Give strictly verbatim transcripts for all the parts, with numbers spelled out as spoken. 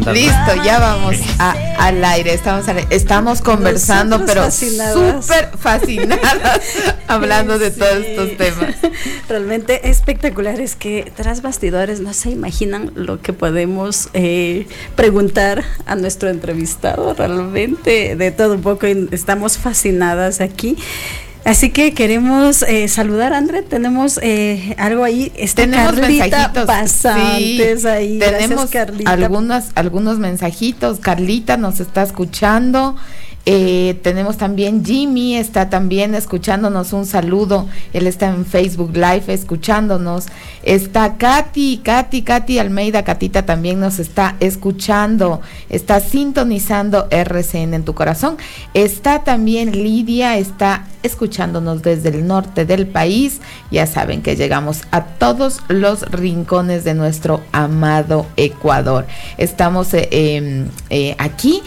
empezar. Listo, ya vamos a, al aire. Estamos, al, estamos conversando, nosotros pero súper fascinadas, hablando sí, de todos sí. estos temas. Realmente espectacular. Es que tras bastidores no se imaginan lo que podemos eh, preguntar a nuestro entrevistado. Realmente de todo un poco, estamos fascinadas aquí. Así que queremos eh, saludar a André. Tenemos eh, algo ahí. Está tenemos Carlita Pasantes sí, ahí. Tenemos Gracias, algunos, algunos mensajitos. Carlita nos está escuchando. Eh, tenemos también Jimmy, está también escuchándonos, un saludo, él está en Facebook Live escuchándonos. Está Katy, Katy, Katy Almeida, Catita también nos está escuchando, está sintonizando R C N en tu corazón. Está también Lidia, está escuchándonos desde el norte del país. Ya saben que llegamos a todos los rincones de nuestro amado Ecuador. Estamos eh, eh, eh, aquí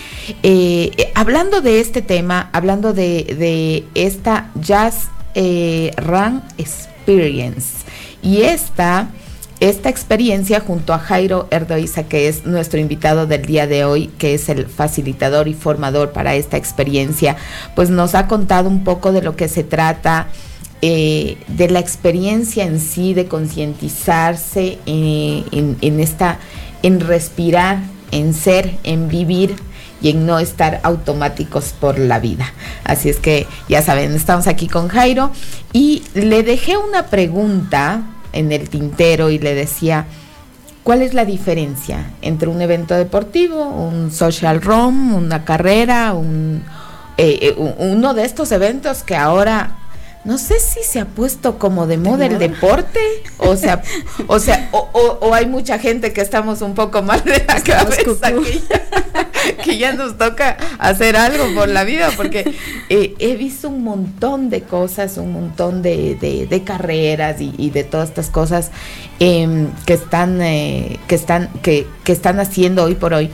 eh, hablando de este tema, hablando de, de esta Jazz eh, Run Experience, y esta, esta experiencia junto a Jairo Erdoiza, que es nuestro invitado del día de hoy, que es el facilitador y formador para esta experiencia, pues nos ha contado un poco de lo que se trata, eh, de la experiencia en sí, de concientizarse eh, en, en esta, en respirar, en ser, en vivir y en no estar automáticos por la vida. Así es que ya saben, estamos aquí con Jairo y le dejé una pregunta en el tintero y le decía, ¿cuál es la diferencia entre un evento deportivo, un social run, una carrera, un, eh, uno de estos eventos que ahora no sé si se ha puesto como de moda el deporte, o sea, o sea, o, o, o hay mucha gente que estamos un poco mal de la estamos cabeza, que ya, que ya nos toca hacer algo por la vida, porque eh, he visto un montón de cosas, un montón de, de, de carreras y, y de todas estas cosas eh, que están, eh, que están, que, que están haciendo hoy por hoy,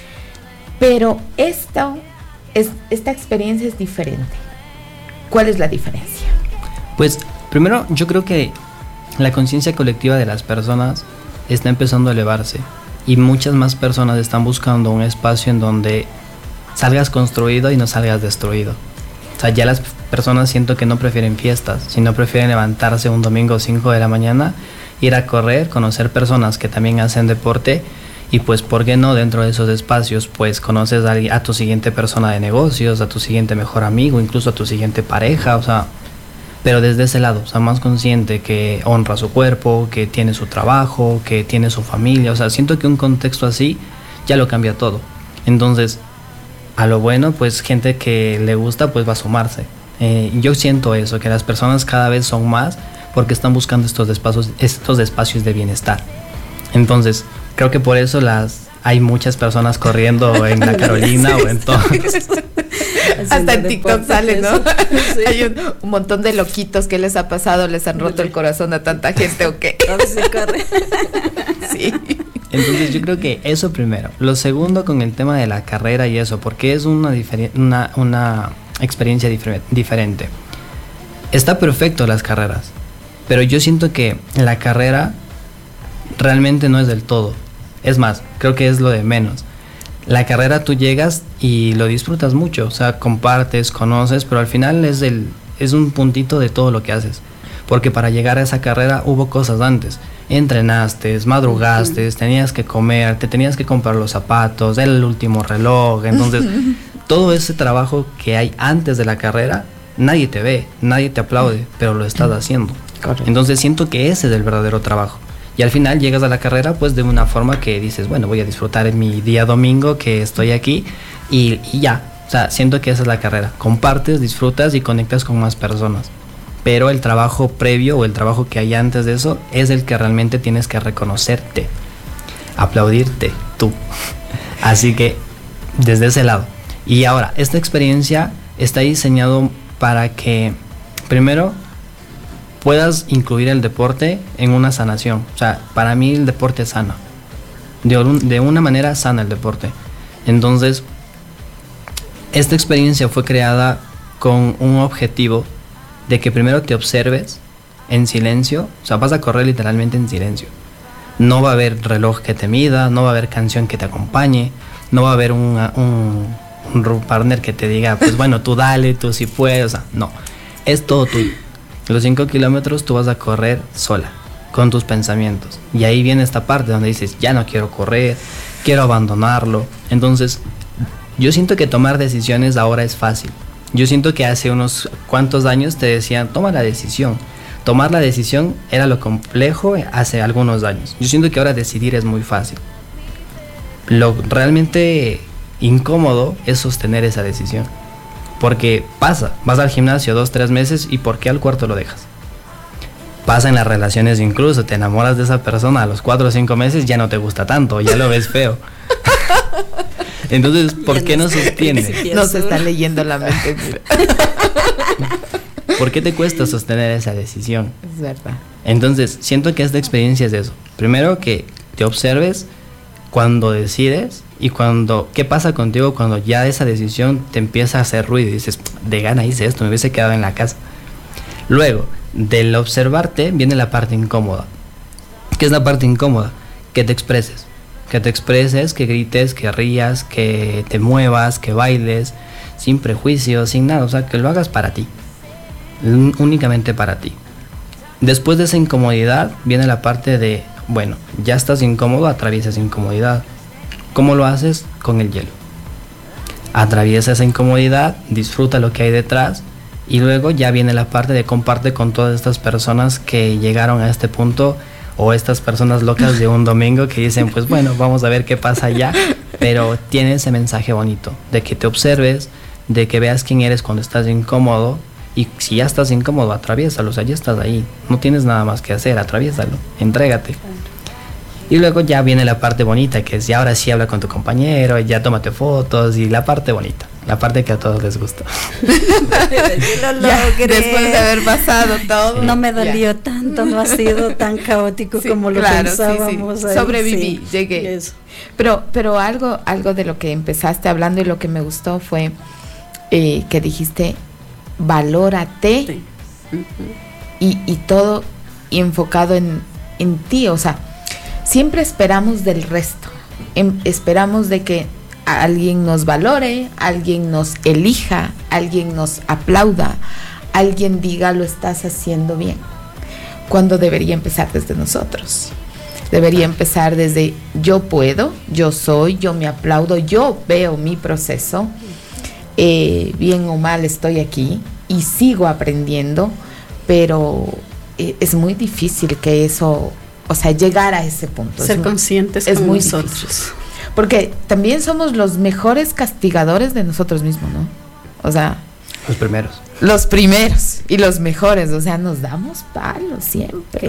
pero esto es, esta experiencia es diferente. ¿Cuál es la diferencia? Pues primero yo creo que la conciencia colectiva de las personas está empezando a elevarse y muchas más personas están buscando un espacio en donde salgas construido y no salgas destruido. O sea, ya las personas siento que no prefieren fiestas, sino prefieren levantarse un domingo cinco de la mañana, ir a correr, conocer personas que también hacen deporte y pues ¿por qué no dentro de esos espacios pues conoces a, a tu siguiente persona de negocios, a tu siguiente mejor amigo, incluso a tu siguiente pareja, o sea, pero desde ese lado, o sea, más consciente, que honra su cuerpo, que tiene su trabajo, que tiene su familia, o sea, siento que un contexto así ya lo cambia todo. Entonces, a lo bueno, pues gente que le gusta, pues va a sumarse. Eh, yo siento eso, que las personas cada vez son más porque están buscando estos espacios, estos espacios de bienestar. Entonces, creo que por eso las hay muchas personas corriendo en la Carolina sí, o en todo. Hasta en TikTok sale, ¿no? Sí. Hay un, un montón de loquitos que les ha pasado, les han roto el corazón a tanta gente o qué. A ver si corre. Sí. Entonces yo creo que eso primero. Lo segundo con el tema de la carrera y eso, porque es una, diferi- una, una experiencia difer- diferente. Está perfecto las carreras, pero yo siento que la carrera realmente no es del todo. Es más, creo que es lo de menos. La carrera tú llegas y lo disfrutas mucho, o sea, compartes, conoces, pero al final es, el, es un puntito de todo lo que haces. Porque para llegar a esa carrera hubo cosas antes. Entrenaste, madrugaste, tenías que comer, te tenías que comprar los zapatos, el último reloj. Entonces, todo ese trabajo que hay antes de la carrera, nadie te ve, nadie te aplaude, pero lo estás haciendo. Entonces, siento que ese es el verdadero trabajo. Y al final llegas a la carrera pues de una forma que dices, bueno, voy a disfrutar en mi día domingo que estoy aquí y, y ya. O sea, siento que esa es la carrera. Compartes, disfrutas y conectas con más personas. Pero el trabajo previo o el trabajo que hay antes de eso es el que realmente tienes que reconocerte, aplaudirte tú. Así que desde ese lado. Y ahora, esta experiencia está diseñado para que primero puedas incluir el deporte en una sanación. O sea, para mí el deporte es sano. De, un, de una manera sana el deporte. Entonces, esta experiencia fue creada con un objetivo de que primero te observes en silencio. O sea, vas a correr literalmente en silencio. No va a haber reloj que te mida, no va a haber canción que te acompañe, no va a haber un, un, un road partner que te diga, pues bueno, tú dale, tú sí puedes, o sea, no, es todo tuyo. Los cinco kilómetros tú vas a correr sola, con tus pensamientos. Y ahí viene esta parte donde dices, ya no quiero correr, quiero abandonarlo. Entonces, yo siento que tomar decisiones ahora es fácil. Yo siento que hace unos cuantos años te decían, toma la decisión. Tomar la decisión era lo complejo hace algunos años. Yo siento que ahora decidir es muy fácil. Lo realmente incómodo es sostener esa decisión. Porque pasa, vas al gimnasio dos, tres meses y ¿por qué al cuarto lo dejas? Pasa en las relaciones incluso, te enamoras de esa persona, a los cuatro o cinco meses ya no te gusta tanto, ya lo ves feo. Entonces, ¿por qué no sostienes? No se está leyendo la mente. ¿Por qué te cuesta sostener esa decisión? Es verdad. Entonces, siento que esta experiencia es eso. Primero, que te observes cuando decides y cuando, ¿qué pasa contigo cuando ya esa decisión te empieza a hacer ruido y dices, de gana hice esto, me hubiese quedado en la casa? Luego, del observarte viene la parte incómoda. ¿Qué es la parte incómoda? Que te expreses. Que te expreses, que grites, que rías, que te muevas, que bailes, sin prejuicios, sin nada. O sea, que lo hagas para ti. Únicamente para ti. Después de esa incomodidad viene la parte de, bueno, ya estás incómodo, atraviesa esa incomodidad. ¿Cómo lo haces? Con el hielo. Atraviesa esa incomodidad, disfruta lo que hay detrás. Y luego ya viene la parte de comparte con todas estas personas que llegaron a este punto, o estas personas locas de un domingo que dicen, pues bueno, vamos a ver qué pasa allá, pero tiene ese mensaje bonito de que te observes, de que veas quién eres cuando estás incómodo, y si ya estás incómodo, atraviésalo, o sea, ya estás ahí, no tienes nada más que hacer, atraviésalo, entrégate. Y luego ya viene la parte bonita, que es ya ahora sí habla con tu compañero, ya tómate fotos, y la parte bonita, la parte que a todos les gusta. Lo Ya, después de haber pasado todo. No me dolió ya. tanto, no ha sido tan caótico sí, como lo claro, pensábamos. Sí, sí. Sobreviví, sí, llegué. Eso. Pero, pero algo, algo de lo que empezaste hablando y lo que me gustó fue eh, que dijiste, valórate, sí. uh-huh. y, y todo enfocado en, en ti, o sea, siempre esperamos del resto, em, esperamos de que alguien nos valore, alguien nos elija, alguien nos aplauda, alguien diga lo estás haciendo bien, cuando debería empezar desde nosotros. Debería empezar desde yo puedo, yo soy, yo me aplaudo, yo veo mi proceso, eh, bien o mal estoy aquí y sigo aprendiendo, pero eh, es muy difícil que eso, o sea, llegar a ese punto. Ser conscientes es muy nosotros. Difícil. Porque también somos los mejores castigadores de nosotros mismos, ¿no? O sea... Los primeros. Los primeros y los mejores, o sea, nos damos palos siempre.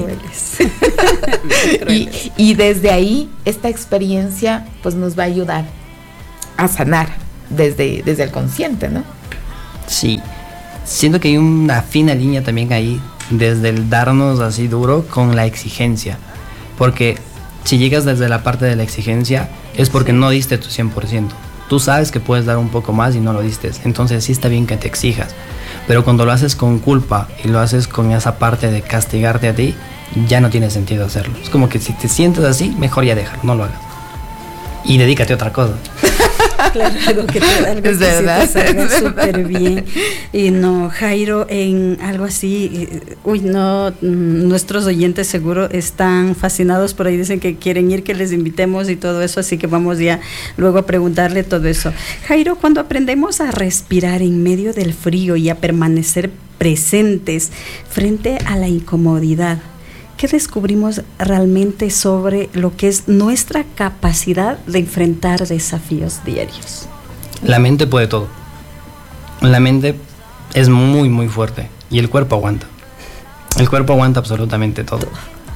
y, y desde ahí, esta experiencia, pues nos va a ayudar a sanar desde, desde el consciente, ¿no? Sí, siento que hay una fina línea también ahí, desde el darnos así duro con la exigencia, porque si llegas desde la parte de la exigencia es porque no diste tu cien por ciento. Tú sabes que puedes dar un poco más y no lo diste, entonces sí está bien que te exijas, pero cuando lo haces con culpa y lo haces con esa parte de castigarte a ti, ya no tiene sentido hacerlo. Es como que si te sientes así, mejor ya déjalo, no lo hagas y dedícate a otra cosa. Claro, algo que te, algo es que verdad, sí te salga súper bien. Y no, Jairo, en algo así, uy, no, nuestros oyentes seguro están fascinados por ahí, dicen que quieren ir, que les invitemos y todo eso, así que vamos ya luego a preguntarle todo eso. Jairo, cuando aprendemos a respirar en medio del frío y a permanecer presentes frente a la incomodidad, ¿qué descubrimos realmente sobre lo que es nuestra capacidad de enfrentar desafíos diarios? La mente puede todo. La mente es muy, muy fuerte y el cuerpo aguanta. El cuerpo aguanta absolutamente todo.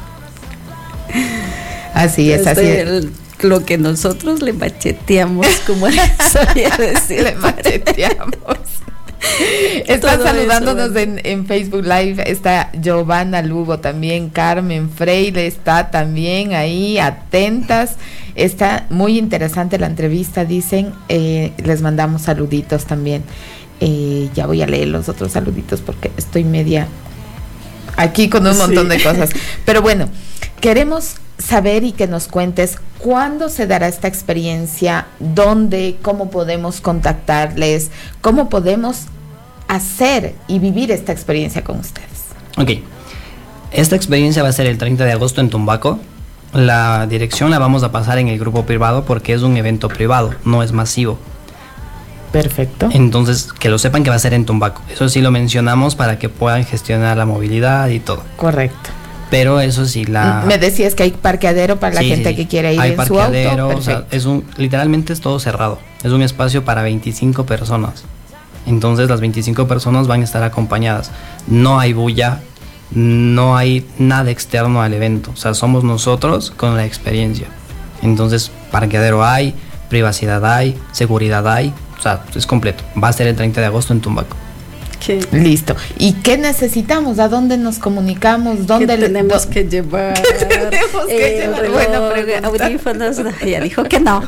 Así es, así es. El, lo que nosotros le macheteamos, como solía decir. Le macheteamos. Están todo saludándonos en, en Facebook Live. Está Giovanna Lugo también, Carmen Freire está también ahí atentas. Está muy interesante la entrevista, dicen. Eh, les mandamos saluditos también. Eh, ya voy a leer los otros saluditos porque estoy media aquí con un montón sí. de cosas. Pero bueno, queremos saber y que nos cuentes cuándo se dará esta experiencia, dónde, cómo podemos contactarles, cómo podemos hacer y vivir esta experiencia con ustedes. Ok, esta experiencia va a ser el treinta de agosto en Tumbaco. La dirección la vamos a pasar en el grupo privado porque es un evento privado, no es masivo. Perfecto. Entonces, que lo sepan que va a ser en Tumbaco. Eso sí lo mencionamos para que puedan gestionar la movilidad y todo. Correcto. Pero eso sí, la... Me decías que hay parqueadero para la sí, gente sí, que quiere ir hay en su auto. parqueadero, o Perfecto. sea, es un, literalmente es todo cerrado. Es un espacio para veinticinco personas. Entonces las veinticinco personas van a estar acompañadas. No hay bulla, no hay nada externo al evento. O sea, somos nosotros con la experiencia. Entonces, parqueadero hay, privacidad hay, seguridad hay. O sea, es completo. Va a ser el treinta de agosto en Tumbaco. ¿Qué? Listo. ¿Y qué necesitamos? ¿A dónde nos comunicamos? ¿Dónde ¿Qué le- tenemos do- que llevar? ¿Qué tenemos que Eh, llevar? reloj, Buena pregunta. audífonos. Ella dijo que no.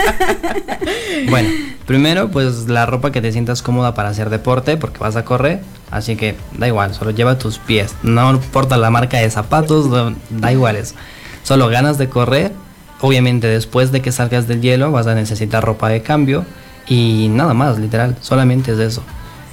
Bueno, primero, pues la ropa que te sientas cómoda para hacer deporte, porque vas a correr. Así que da igual, solo lleva tus pies. No importa la marca de zapatos, no, da igual eso. Solo ganas de correr. Obviamente, después de que salgas del hielo, vas a necesitar ropa de cambio. Y nada más, literal, solamente es eso.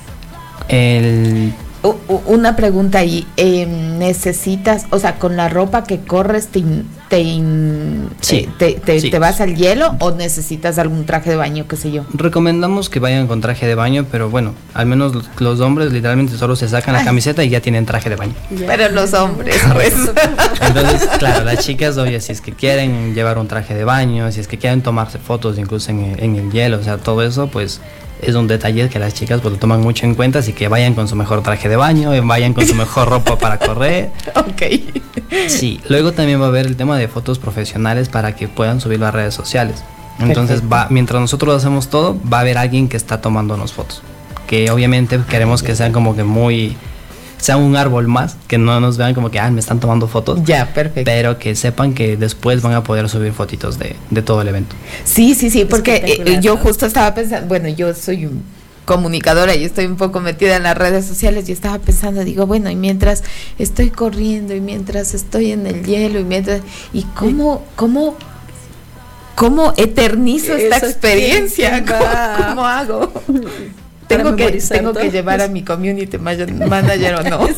El... U- u- Una pregunta ahí, eh, necesitas, o sea, con la ropa que corres, te, in- te, in- Sí, te, te- sí. te vas al hielo o necesitas algún traje de baño, qué sé yo. Recomendamos que vayan con traje de baño, pero bueno, al menos los, los hombres literalmente solo se sacan la Ay. camiseta y ya tienen traje de baño. Pero los hombres, pues. Entonces, claro, las chicas, oye, si es que quieren llevar un traje de baño, si es que quieren tomarse fotos incluso en el, en el hielo, o sea, todo eso, pues es un detalle que las chicas pues lo toman mucho en cuenta, así que vayan con su mejor traje de baño, vayan con su mejor ropa para correr. Ok. Sí, luego también va a haber el tema de fotos profesionales para que puedan subirlo a redes sociales. Entonces, Perfecto. va, mientras nosotros hacemos todo, va a haber alguien que está tomándonos fotos. Que obviamente queremos que sean como que muy... sea un árbol más, que no nos vean como que, ah, me están tomando fotos. Ya, perfecto. Pero que sepan que después van a poder subir fotitos de, de todo el evento. Sí, sí, sí, porque Espectacular, eh, yo ¿no? justo estaba pensando, bueno, yo soy un- comunicadora y estoy un poco metida en las redes sociales y estaba pensando, digo, bueno, y mientras estoy corriendo y mientras estoy en el hielo y mientras, ¿y cómo, cómo, cómo eternizo esta Eso, experiencia? ¿quién ¿Cómo, va? cómo hago? Para Tengo que, memorizar tengo que todo. llevar a mi community ma- manager o no.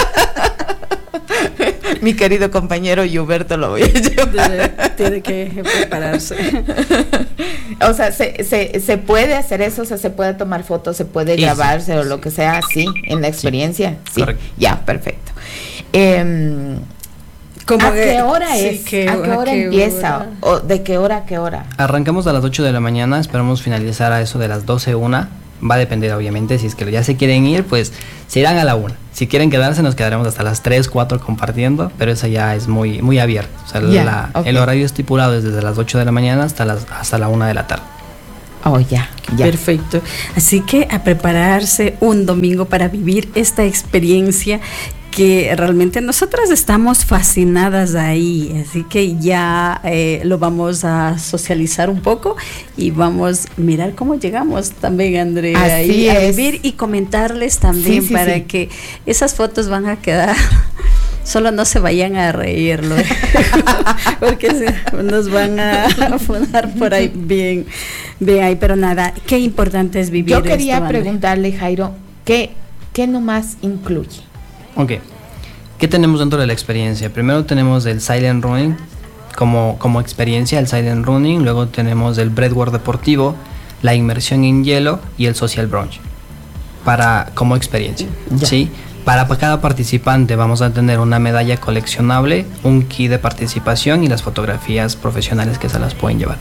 Mi querido compañero Huberto lo voy a llevar. Tiene que prepararse. O sea, se, se, se puede hacer eso, o sea, se puede tomar fotos, se puede Sí, grabarse sí, o lo que sea, sí, en la experiencia. Sí, correcto. ya, perfecto. Em, Como ¿A qué que- hora sí, es? que- ¿A qué hora qué empieza? hora? ¿O de qué hora a qué hora? Arrancamos a las ocho de la mañana, esperamos finalizar a eso de las doce, una. Va a depender obviamente, si es que ya se quieren ir, pues se irán a la una. Si quieren quedarse, nos quedaremos hasta las tres, cuatro compartiendo, pero eso ya es muy muy abierto. O sea, Ya, la- ok. el horario estipulado es desde las ocho de la mañana hasta las hasta la una de la tarde. Oh, ya, ya. Perfecto. Así que a prepararse un domingo para vivir esta experiencia que realmente nosotras estamos fascinadas ahí, así que ya eh, lo vamos a socializar un poco y vamos a mirar cómo llegamos también, Andrea, Así ahí a es. vivir y comentarles también Sí, sí, para sí. que esas fotos van a quedar. Solo no se vayan a reír, ¿no? Porque si nos van a fundar por ahí bien, bien ahí, pero nada, qué importante es vivir. Yo quería esto, Andrea. preguntarle, Jairo, ¿qué, qué nomás incluye? Ok. ¿Qué tenemos dentro de la experiencia? Primero tenemos el Silent Running como, como experiencia, el Silent Running. Luego tenemos el Breathwork deportivo, la inmersión en hielo y el Social Brunch para, como experiencia. Ya. ¿Sí? Para pa- cada participante vamos a tener una medalla coleccionable, un kit de participación y las fotografías profesionales que se las pueden llevar.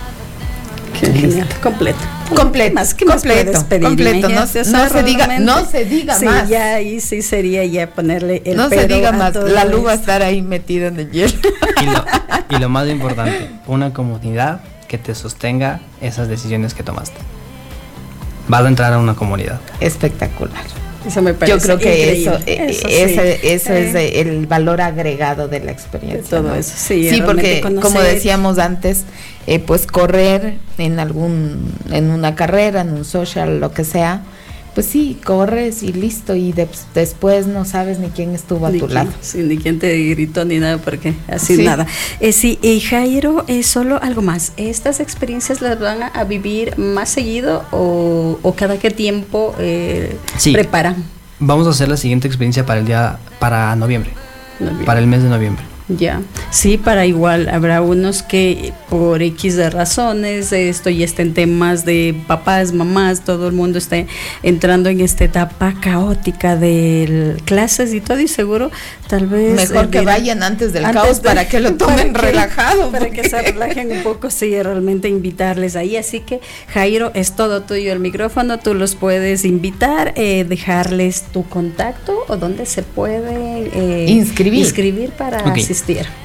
Qué genial, completo. Completo, ¿Qué más, qué más completo, puedes pedir? completo, no- Imagínate, o sea, no se diga- realmente- no se diga sí, más. ya ahí sí sería ya ponerle el No se pero diga a más, todo la luz va a esto. estar ahí metida en el hielo. Y lo, y lo más importante, una comunidad que te sostenga esas decisiones que tomaste. Vas a entrar a una comunidad. Espectacular. Eso me parece Yo creo que increíble. eso, eh, Eso sí. ese, eso es Eh, eh, el valor agregado de la experiencia. De todo ¿no? eso, sí, Sí, realmente porque conocer. como decíamos antes, eh, pues correr en algún, en una carrera, en un social, lo que sea, pues sí, corres y listo, y de, después no sabes ni quién estuvo a ni tu quién, lado. Sí, ni quién te gritó ni nada, porque así Sí. nada. Eh, sí, y Jairo, es solo algo más. ¿Estas experiencias las van a, a vivir más seguido o, o cada qué tiempo eh, Sí. preparan? Vamos a hacer la siguiente experiencia para el día, para noviembre, Noviembre. para el mes de noviembre. Ya, sí, para igual habrá unos que por X de razones, esto ya está en temas de papás, mamás, todo el mundo está entrando en esta etapa caótica de clases y todo, y seguro tal vez Mejor eh, que mira, vayan antes del antes caos de- para que lo tomen para que- relajado. para que se relajen un poco, sí, realmente invitarles ahí. Así que, Jairo, es todo tuyo el micrófono, tú los puedes invitar, eh, dejarles tu contacto o dónde se pueden eh, Inscribir. inscribir para Ok. asistir.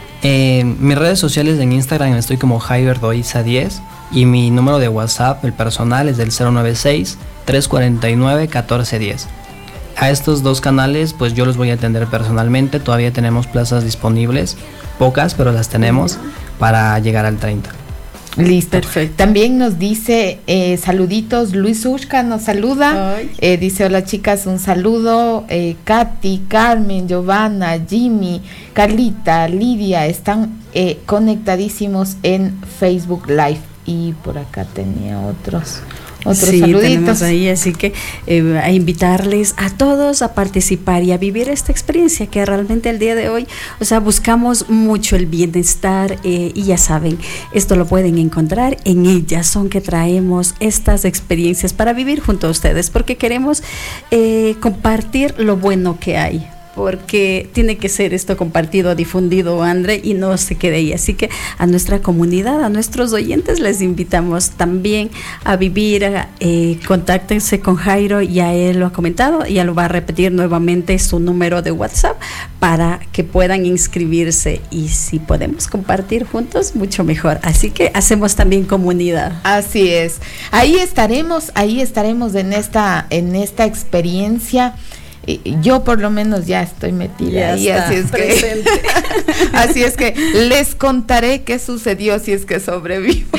Eh, mis redes sociales en Instagram estoy como Jairo Erdoiza diez y mi número de WhatsApp, el personal, es del cero nueve seis, tres cuatro nueve, uno cuatro uno cero. A estos dos canales pues yo los voy a atender personalmente, todavía tenemos plazas disponibles, pocas pero las tenemos para llegar al treinta. Listo. Perfecto. También nos dice eh, saluditos, Luis Ushka nos saluda. Ay. Eh, dice hola chicas, un saludo. Eh, Katy, Carmen, Giovanna, Jimmy, Carlita, Lidia están eh, conectadísimos en Facebook Live. Y por acá tenía otros. Otros Sí, saluditos. tenemos ahí, así que eh, a invitarles a todos a participar y a vivir esta experiencia que realmente el día de hoy, o sea, buscamos mucho el bienestar eh, y ya saben, esto lo pueden encontrar en ellas, son que traemos estas experiencias para vivir junto a ustedes, porque queremos eh, compartir lo bueno que hay. Porque tiene que ser esto compartido, difundido, André, y no se quede ahí. Así que a nuestra comunidad, a nuestros oyentes, les invitamos también a vivir, eh, contáctense con Jairo, ya él lo ha comentado, ya lo va a repetir nuevamente su número de WhatsApp para que puedan inscribirse. Y si podemos compartir juntos, mucho mejor. Así que hacemos también comunidad. Así es. Ahí estaremos, ahí estaremos en esta, en esta experiencia. Yo por lo menos ya estoy metida Ya ahí, está así es presente. que así es que les contaré qué sucedió si es que sobrevivo.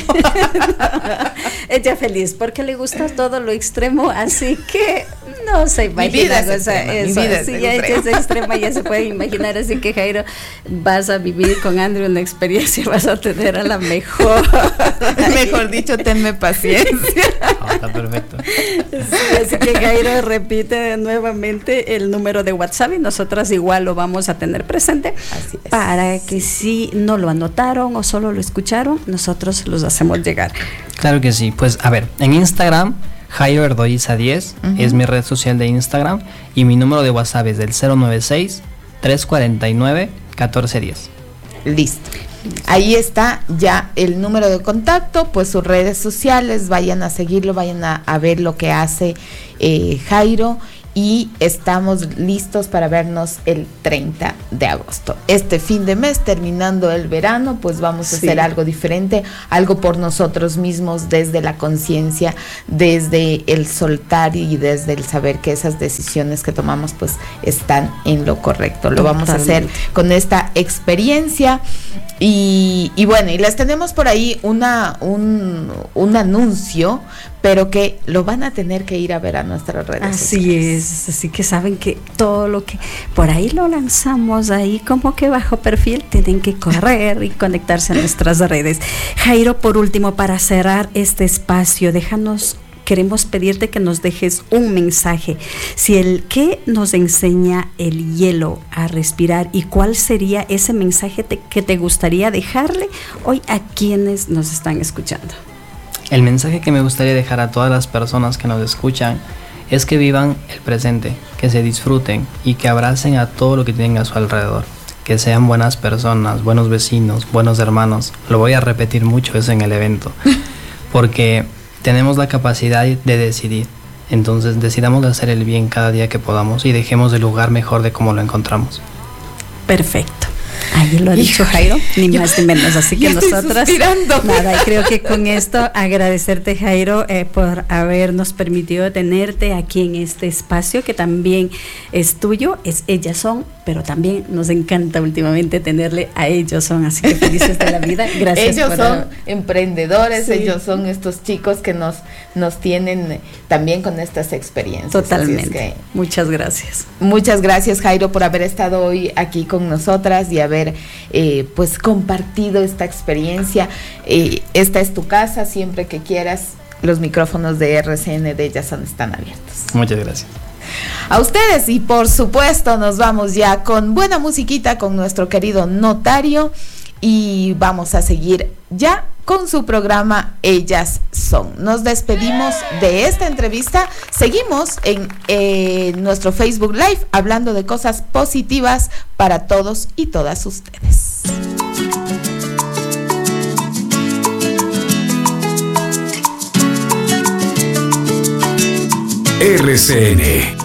Ella feliz porque le gusta todo lo extremo, así que no se imagina. Mi vida es o sea, extrema, mi eso, vida es si ya ella es extrema, ya se puede imaginar. Así que, Jairo, vas a vivir con Andrew una experiencia, vas a tener a la mejor. Mejor dicho, tenme paciencia. Oh, está perfecto. Sí, así que, Jairo, repite nuevamente el número de WhatsApp y nosotras igual lo vamos a tener presente. Así es. Para que si no lo anotaron o solo lo escucharon, nosotros los hacemos llegar. Claro que sí, pues a ver, en Instagram, Jairo Erdoiza diez, Uh-huh. es mi red social de Instagram, y mi número de WhatsApp es del cero nueve seis, tres cuatro nueve, uno cuatro uno cero. Listo. Ahí está ya el número de contacto, pues sus redes sociales, vayan a seguirlo, vayan a, a ver lo que hace eh, Jairo, y estamos listos para vernos el treinta de agosto. Este fin de mes, terminando el verano, pues vamos a Sí. hacer algo diferente, algo por nosotros mismos, desde la conciencia, desde el soltar y desde el saber que esas decisiones que tomamos pues están en lo correcto. Lo vamos a hacer Totalmente. con esta experiencia. Y, y bueno, y les tenemos por ahí una un, un anuncio, pero que lo van a tener que ir a ver a nuestras redes Así sociales. es, así que saben que todo lo que por ahí lo lanzamos ahí como que bajo perfil, tienen que correr y conectarse a nuestras redes. Jairo, por último, para cerrar este espacio, déjanos, queremos pedirte que nos dejes un mensaje. Si el ¿qué nos enseña el hielo a respirar y cuál sería ese mensaje te, que te gustaría dejarle hoy a quienes nos están escuchando? El mensaje que me gustaría dejar a todas las personas que nos escuchan es que vivan el presente, que se disfruten y que abracen a todo lo que tienen a su alrededor. Que sean buenas personas, buenos vecinos, buenos hermanos. Lo voy a repetir mucho eso en el evento, porque tenemos la capacidad de decidir. Entonces decidamos hacer el bien cada día que podamos y dejemos el lugar mejor de como lo encontramos. Perfecto. Ahí lo ha dicho Jairo, ni más ni menos, así que nosotras, nada, y creo que con esto agradecerte, Jairo, eh, por habernos permitido tenerte aquí en este espacio que también es tuyo, es Ellas Son, pero también nos encanta últimamente tenerle a Ellos Son, así que felices de la vida, gracias. Ellos por son haber... emprendedores, sí. Ellos son estos chicos que nos, nos tienen también con estas experiencias. Totalmente, es que, muchas gracias. Muchas gracias, Jairo, por haber estado hoy aquí con nosotras y haber eh, pues compartido esta experiencia. Eh, esta es tu casa, siempre que quieras, los micrófonos de R C N de Ellas Son están abiertos. Muchas gracias. A ustedes, y por supuesto nos vamos ya con buena musiquita con nuestro querido Notario y vamos a seguir ya con su programa Ellas Son. Nos despedimos de esta entrevista. Seguimos en eh, nuestro Facebook Live hablando de cosas positivas para todos y todas ustedes. R C N